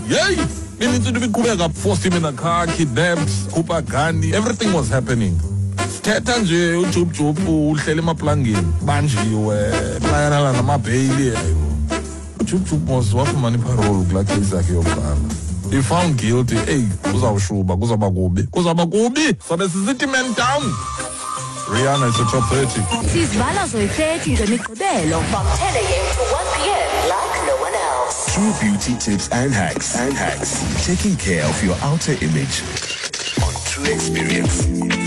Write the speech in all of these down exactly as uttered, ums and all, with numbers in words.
Yay! Minitsu forced him in a car, kidnapped, Cooper Gandhi, everything was happening. Thetha nje uJub Jub uhlele emaplangeni banjiwe xayana la namabhayili uJub Jub was wafumana iparole kula case yakhe yokuqala. He found guilty. Hey, kuzawushuba kuzaba kubi kuzaba kubi sabe sisithi man down. Rihanna is a top thirty. Sizibala zoyi-thirty ngemigqibelo from ten a.m. to one p.m. like no one else. True beauty tips and hacks and hacks. Taking care of your outer image on True Experience.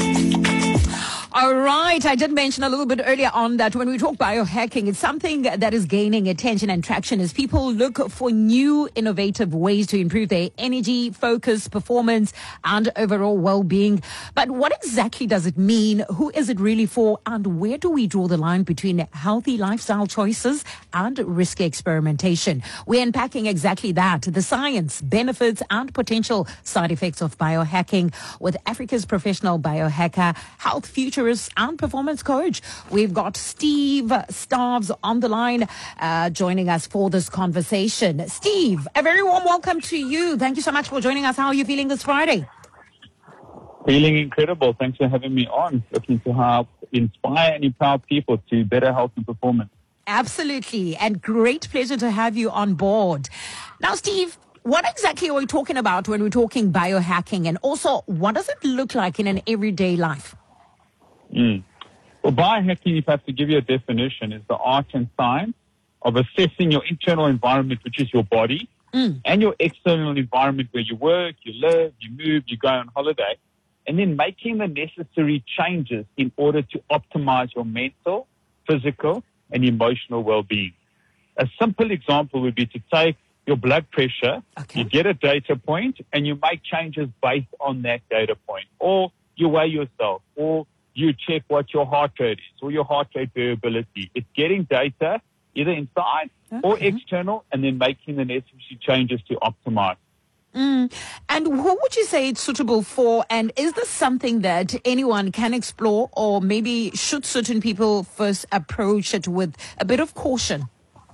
All right. I did mention a little bit earlier on that when we talk biohacking, it's something that is gaining attention and traction as people look for new innovative ways to improve their energy, focus, performance, and overall well-being. But what exactly does it mean? Who is it really for? And where do we draw the line between healthy lifestyle choices and risky experimentation? We're unpacking exactly that, the science, benefits, and potential side effects of biohacking with Africa's professional biohacker, health futurist, and performance coach. We've got Steve Staves on the line uh, joining us for this conversation. Steve, a very warm welcome to you. Thank you so much for joining us. How are you feeling this Friday? Feeling incredible. Thanks for having me on. Looking to help inspire and empower people to better health and performance. Absolutely. And great pleasure to have you on board. Now, Steve, what exactly are we talking about when we're talking biohacking? And also, what does it look like in an everyday life? Mm. Well, biohacking, if I have to give you a definition, is the art and science of assessing your internal environment, which is your body, mm. and your external environment where you work, you live, you move, you go on holiday, and then making the necessary changes in order to optimize your mental, physical, and emotional well-being. A simple example would be to take your blood pressure, okay. you get a data point, and you make changes based on that data point. Or you weigh yourself, or you check what your heart rate is, or your heart rate variability. It's getting data either inside okay. or external, and then making the necessary changes to optimize. Mm. And who would you say it's suitable for? And is this something that anyone can explore, or maybe should certain people first approach it with a bit of caution?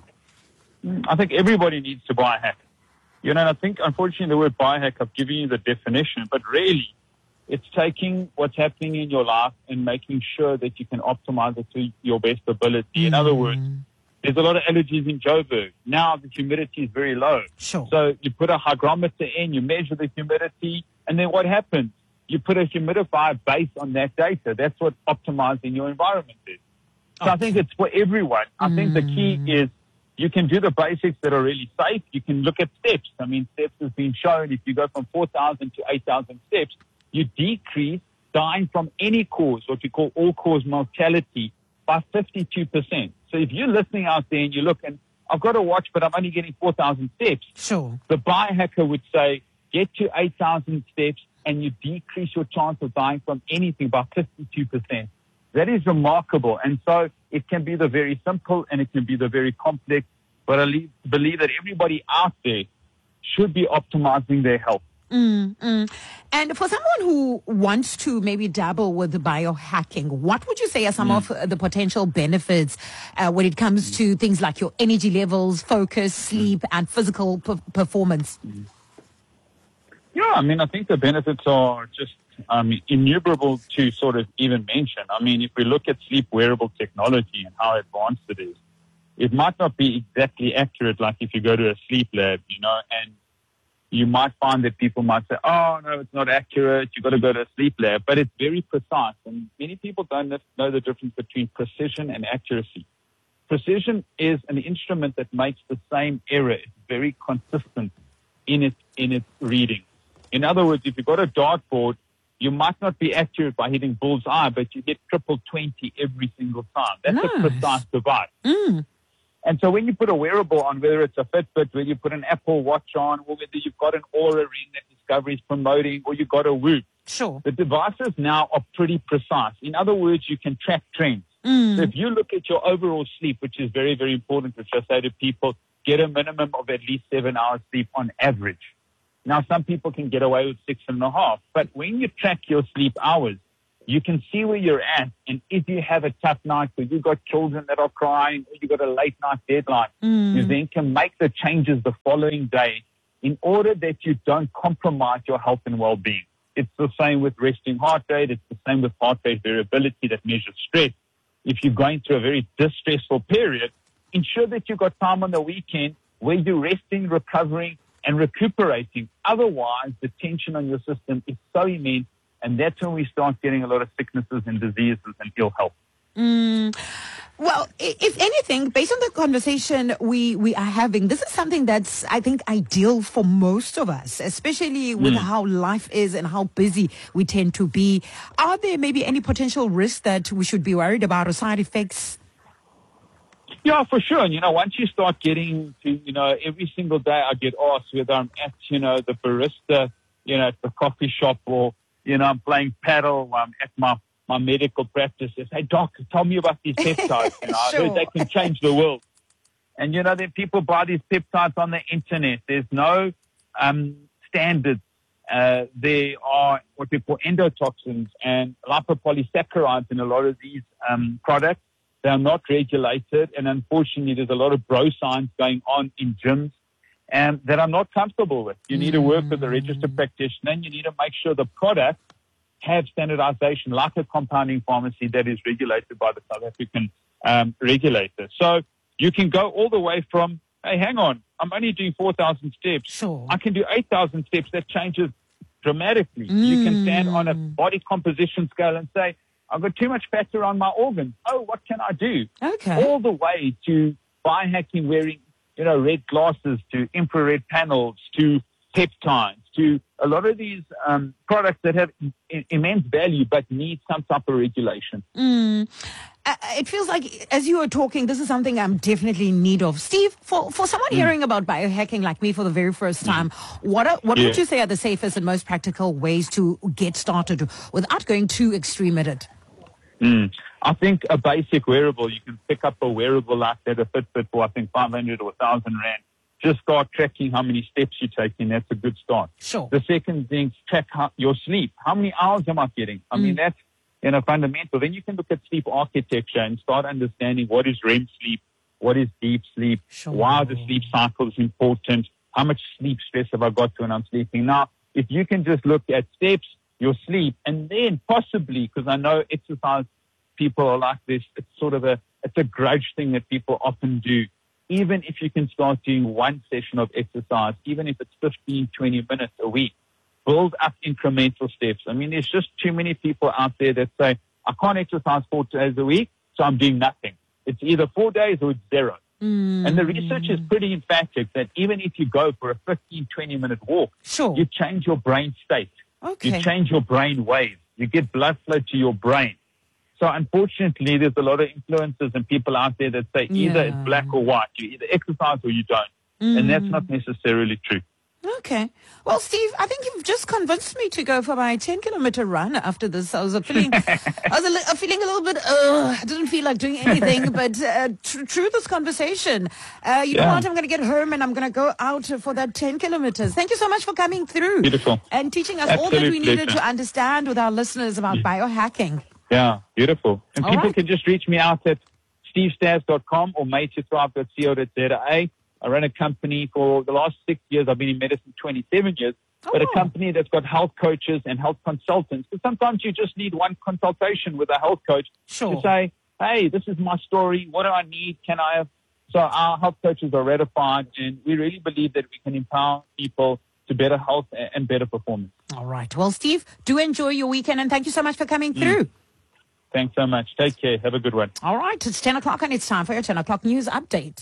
I think everybody needs to biohack. You know, and I think, unfortunately, the word biohack, I've given you the definition, but really, it's taking what's happening in your life and making sure that you can optimize it to your best ability. Mm. In other words, there's a lot of allergies in Joburg. Now the humidity is very low. Sure. So you put a hygrometer in, you measure the humidity, and then what happens? You put a humidifier based on that data. That's what optimizing your environment is. So okay. I think it's for everyone. I mm. think the key is you can do the basics that are really safe. You can look at steps. I mean, steps has been shown. If you go from four thousand to eight thousand steps, you decrease dying from any cause, what we call all-cause mortality, by fifty-two percent. So if you're listening out there and you look, and I've got to watch, but I'm only getting four thousand steps. Sure. The biohacker would say, get to eight thousand steps and you decrease your chance of dying from anything by fifty-two percent. That is remarkable. And so it can be the very simple and it can be the very complex, but I believe that everybody out there should be optimizing their health. Mm, mm. And for someone who wants to maybe dabble with biohacking, what would you say are some mm. of the potential benefits uh, when it comes to things like your energy levels, focus, sleep, mm. and physical p- performance? Mm. Yeah, I mean, I think the benefits are just um, innumerable to sort of even mention. I mean, if we look at sleep wearable technology and how advanced it is, it might not be exactly accurate like if you go to a sleep lab, you know, and you might find that people might say, oh, no, it's not accurate. You've got to go to a sleep lab. But it's very precise. And many people don't know the difference between precision and accuracy. Precision is an instrument that makes the same error. It's very consistent in its, in its reading. In other words, if you've got a dartboard, you might not be accurate by hitting bullseye, but you get triple twenty every single time. That's nice. A precise device. Mm. And so when you put a wearable on, whether it's a Fitbit, whether you put an Apple Watch on, or whether you've got an Oura Ring that Discovery is promoting, or you've got a Whoop, sure. the devices now are pretty precise. In other words, you can track trends. Mm. So if you look at your overall sleep, which is very, very important, which I say to people, get a minimum of at least seven hours sleep on average. Now, some people can get away with six and a half, but when you track your sleep hours, you can see where you're at. And if you have a tough night, or you've got children that are crying, or you've got a late night deadline, mm. you then can make the changes the following day in order that you don't compromise your health and well-being. It's the same with resting heart rate. It's the same with heart rate variability that measures stress. If you're going through a very distressful period, ensure that you've got time on the weekend where you're resting, recovering, and recuperating. Otherwise, the tension on your system is so immense, and that's when we start getting a lot of sicknesses and diseases and ill health. Mm. Well, i- if anything, based on the conversation we, we are having, this is something that's, I think, ideal for most of us, especially with Mm. how life is and how busy we tend to be. Are there maybe any potential risks that we should be worried about or side effects? Yeah, for sure. And, you know, once you start getting to, you know, every single day I get asked whether I'm at, you know, the barista, you know, at the coffee shop, or, you know, I'm playing paddle, I'm at my, my medical practice. They say, Doc, tell me about these peptides. You know, I Sure. heard they can change the world. And, you know, then people buy these peptides on the internet. There's no um, standards. Uh, there are what we call endotoxins and lipopolysaccharides in a lot of these um, products. They are not regulated, and unfortunately, there's a lot of bro science going on in gyms and that I'm not comfortable with. You need to work with a registered practitioner, and you need to make sure the products have standardization, like a compounding pharmacy that is regulated by the South African um, regulator. So you can go all the way from, hey, hang on, I'm only doing four thousand steps. Sure. I can do eight thousand steps. That changes dramatically. You can stand on a body composition scale and say, I've got too much fat around my organs. Oh, what can I do? Okay. All the way to biohacking, wearing, you know, red glasses, to infrared panels, to peptides, to a lot of these um, products that have I- immense value but need some type of regulation. Mm. Uh, it feels like, as you were talking, this is something I'm definitely in need of. Steve, for, for someone hearing about biohacking like me for the very first time, what are, what Yeah. would you say are the safest and most practical ways to get started without going too extreme at it? Mm. I think a basic wearable, you can pick up a wearable like that, a Fitbit, for I think five hundred or one thousand rand. Just start tracking how many steps you're taking. That's a good start. Sure. The second thing, track how, your sleep. How many hours am I getting? I mean, that's, you know, fundamental. Then you can look at sleep architecture and start understanding what is R E M sleep, what is deep sleep, Sure. why are the sleep cycles important, how much sleep stress have I got when I'm sleeping. Now, if you can just look at steps, your sleep, and then possibly, because I know exercise people are like this, it's sort of a, it's a grudge thing that people often do. Even if you can start doing one session of exercise, even if it's fifteen, twenty minutes a week, build up incremental steps. I mean, there's just too many people out there that say, I can't exercise four days a week, so I'm doing nothing. It's either four days or it's zero. And the research is pretty emphatic that even if you go for a fifteen, twenty minute walk, Sure. you change your brain state. Okay. You change your brain waves. You get blood flow to your brain. So unfortunately, there's a lot of influencers and people out there that say either Yeah. it's black or white. You either exercise or you don't. And that's not necessarily true. Okay. Well, Steve, I think you've just convinced me to go for my ten kilometer run after this. I was uh, feeling, I was a li- uh, feeling a little bit, uh, I didn't feel like doing anything, but uh, tr- through this conversation, uh, you know Yeah. what? I'm going to get home and I'm going to go out for that ten kilometers. Thank you so much for coming through. Beautiful. And teaching us all that Absolute we needed pleasure. to understand with our listeners about biohacking. Yeah, beautiful. And All people right. can just reach me out at steve stairs dot com or made to thrive dot co dot za. I run a company for the last six years. I've been in medicine twenty-seven years, but a Oh. company that's got health coaches and health consultants. Because sometimes you just need one consultation with a health coach Sure. to say, hey, this is my story. What do I need? Can I have? So our health coaches are ratified, and we really believe that we can empower people to better health a- and better performance. All right. Well, Steve, do enjoy your weekend and thank you so much for coming through. Thanks so much. Take care. Have a good one. All right. It's ten o'clock and it's time for your ten o'clock news update.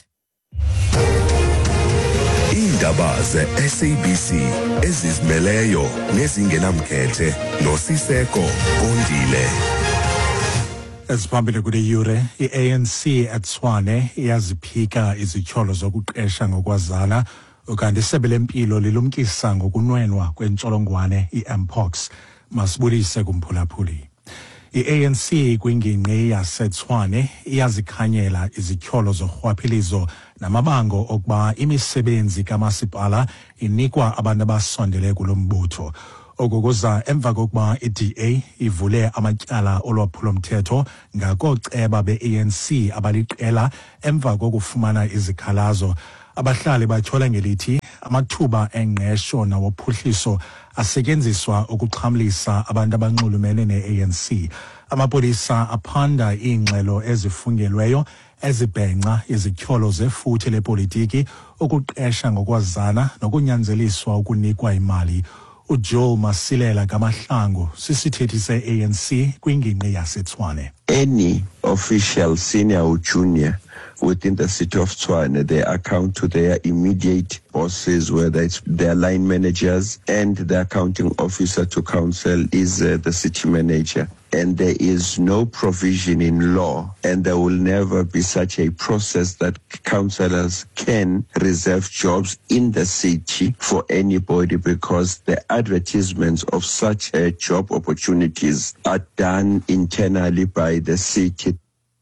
Indaba ze-S A B C ezizimeleyo nezingenamkhethe noSiseko Ondile. Esiphambili kule yure, i-A N C eTshwane iyaziphika izityholo zokuqesha ngokwazana, ukanti isebe lempilo lilumkisa ngokunwenwa kwentsholongwane i-mpox. Masibulise kumphulaphuli. I-A N C kwingingqi yaseTshwane iyazikhanyela izityholo zorhwaphilizo namabango okuba imisebenzi kamasipala inikwa abantu abasondele kulo mbutho. Okukuza emva kokuba i-D A ivule amatyala olwaphulomthetho ngakooceba be-A N C abaliqela emva kokufumana izikhalazo Abahlali batyhola ngelithi amathuba engqesho nawophuhliso asetyenziswa ukuxhamlisa abantu abanxulumene ne-A N C. Amapolisa aphanda iingxelo ezifungelweyo ezibhenca izityholo zefuthe lepolitiki, ukuqesha ngokwazana nokunyanzeliswa ukunikwa imali. uJoel Masilela Kamahlangu sisithethi se-A N C kwingingqi yaseTshwane. Any official, senior or junior within the city of Tshwane, they account to their immediate bosses, whether it's their line managers, and the accounting officer to council is uh, the city manager. And there is no provision in law, and there will never be such a process that councillors can reserve jobs in the city for anybody, because the advertisements of such uh, job opportunities are done internally by the city.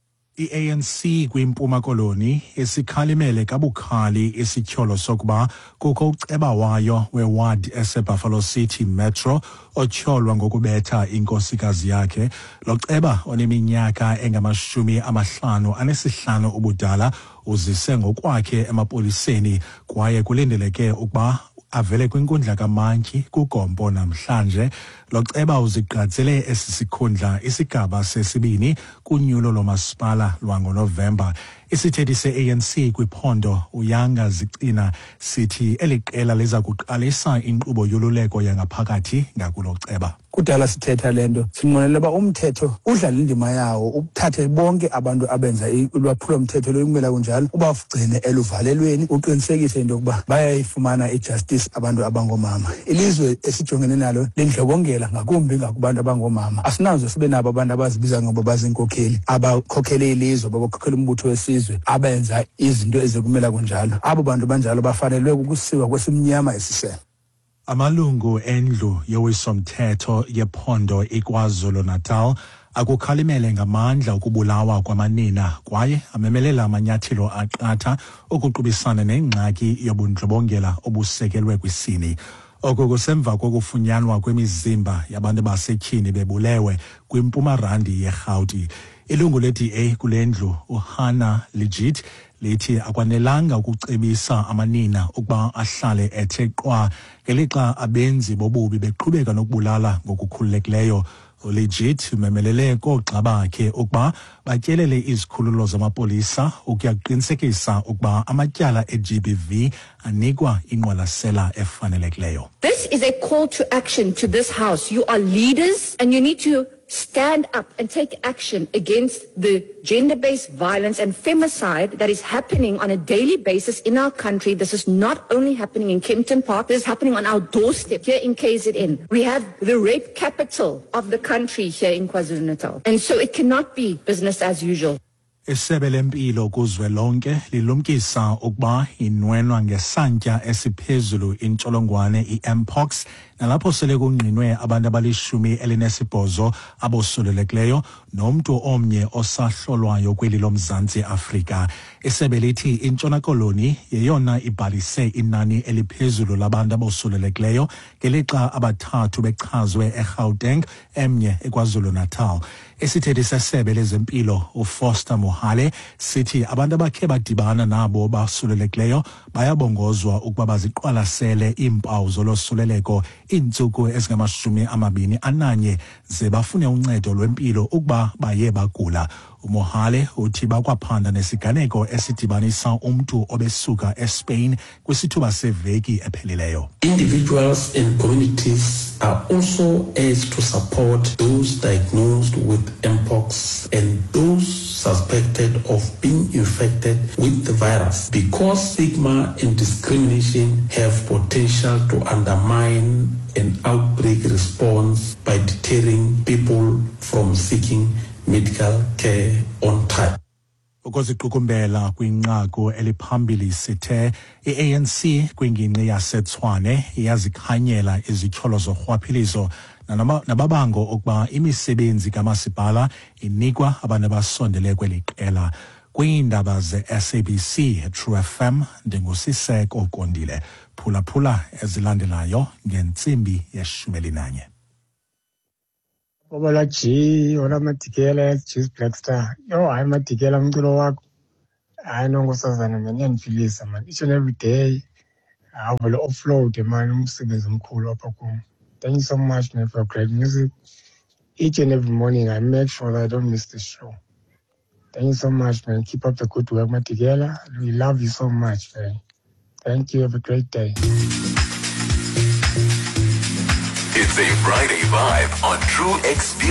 I-A N C kwiMpuma Koloni isikhalimele kabukhali isityholo sokuba kukho uceba wayo weward eseBuffalo City Metro otyholwa ngokubetha inkosikazi yakhe. Lo ceba oneminyaka engamashumi amahlanu anesihlanu ubudala uzise ngokwakhe emapoliseni kwaye kulindeleke ukuba avele kwinkundla kaMantyi kuGompo namhlanje. Lo ceba uzigqatsele esi sikhundla isigaba sesibini kunyulo lomasipala lwangoNovemba. Isithethi se-A N C kwiphondo uYanga Zicina sithi eli qela liza kuqalisa inkqubo yoluleko yangaphakathi ngakulo ceba. Kudala sithetha lento sinqwenela uba umthetho udlala indima yawo uthathe bonke abantu abenza ulwaphulo mthetho lokumela kunjalo ubagcine eluvalelweni uqinisekise into yokuba bayayifumana ijustice abantu abangomama. Ilizwe esijongene nalo lendlobongela ngakumbi ngakubantu abangomama. Asinazo sibe nabo abantu abazibiza ngoba bazinkokheli abakhokhele ilizwe babakhokhela umbutho wesizwe abenza izinto ezikumela kunjalo. Abo bantu banjalo bafanelwe ukusiwa kwesimnyama esisele. Amalungu endlu yowisomthetho yephondo iKwaZulu Natal akukhalimele ngamandla ukubulawa kwamanina kwaye amemelela amanyathelo aqatha ukuqubisana nengxaki yobundlobongela obusekelwe kwisini. Oko kusemva kokufunyanwa kwemizimba yabantu basetyhini bebulewe kwiMpumarandi yeRhawuti. Ilungu le-D A kule ndlu uHannah Legit lithi akwanelanga ukucebisa amanina ukuba ahlale ethe qwa ngelixa abenzi bobubi beqhubeka nokubulala ngokukhululekileyo. Legit umemelele koogxa bakhe ukuba batyelele izikhululo zamapolisa ukuyakuqinisekisa ukuba amatyala e-G B V anikwa inqwalasela efanelekileyo. This is a call to action to this house. You are leaders and you need to stand up and take action against the gender-based violence and femicide that is happening on a daily basis in our country. This is not only happening in Kempton Park, this is happening on our doorstep here in K Z N. We have the rape capital of the country here in KwaZulu-Natal. And so it cannot be business as usual. Isebe lempilo kuzwelonke lilumkisa ukuba inwenwa ngesantya esiphezulu intsholongwane i-Mpox nalapho sele kungqinwe abantu abalishumi elinesibhozo abosulelekileyo nomntu omnye osahlolwayo kweli loMzantsi Afrika. Isebe lithi iNtshona Koloni yeyona ibhalise inani eliphezulu labantu abosulelekileyo ngelixa abathathu bechazwe eGauteng emnye eKwaZulu Natal. Isithethi sesebe lezempilo uFoster Mohale sithi abantu abakhe badibana nabo basulelekileyo bayabongozwa ukuba baziqwalasele iimpawu zolosuleleko iintsuku ezingamashumi amabini ananye ze bafune uncedo lwempilo ukuba baye bagula. Umohale uthi bakwaphanda nesiganeko esidibanisa umntu obesuka eSpain kwisithuba seveki ephelileyo. Individuals and communities are also urged to support those diagnosed with Mpox and those suspected of being infected with the virus, because stigma and discrimination have potential to undermine an outbreak response by deterring people from seeking medical care on time. Ukuziqukumbela kwinqaku eliphambili sithe i-A N C kwingingqi yaseTshwane iyazikhanyela izityholo zorhwaphilizo nababango ukuba imisebenzi kamasipala inikwa abantu abasondele kweli qela. Kwiindaba ze-S A B C True F M ndingusiseko Kondile. Phulaphula ezilandelayo ngentsimbi yeshumi elinanye. Obola G, ola Madikela, Juice Blackstar. Yo, hayi Madikela umculo wakho. I know ngosazana man iyandiphilisa man. Each and every day I will offload man umsebenzi omkhulu apha kum. Thank you so much man for great music. Each and every morning I make sure that I don't miss the show. Thank you so much man. Keep up the good work Matigela. We love you so much man. Thank you. Have a great day. It's a Friday vibe on True Experience.